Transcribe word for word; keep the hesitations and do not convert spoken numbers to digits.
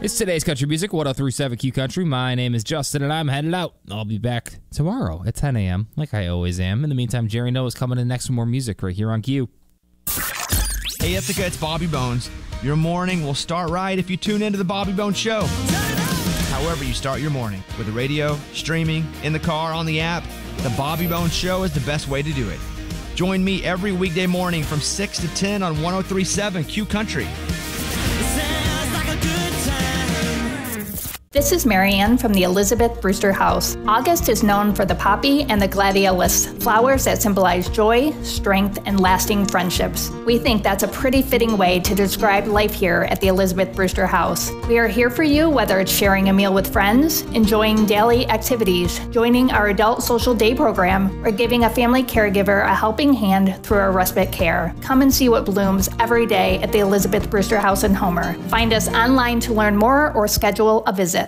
It's today's country music, one oh three point seven Q Country. My name is Justin, and I'm headed out. I'll be back tomorrow at ten a.m., like I always am. In the meantime, Jerry Noah is coming in next with more music right here on Q. Hey, Ithaca, it's Bobby Bones. Your morning will start right if you tune into the Bobby Bones Show. However you start your morning, with the radio, streaming, in the car, on the app, the Bobby Bones Show is the best way to do it. Join me every weekday morning from six to ten on one oh three point seven Q Country. This is Marianne from the Elizabeth Brewster House. August is known for the poppy and the gladiolus, flowers that symbolize joy, strength, and lasting friendships. We think that's a pretty fitting way to describe life here at the Elizabeth Brewster House. We are here for you whether it's sharing a meal with friends, enjoying daily activities, joining our adult social day program, or giving a family caregiver a helping hand through our respite care. Come and see what blooms every day at the Elizabeth Brewster House in Homer. Find us online to learn more or schedule a visit.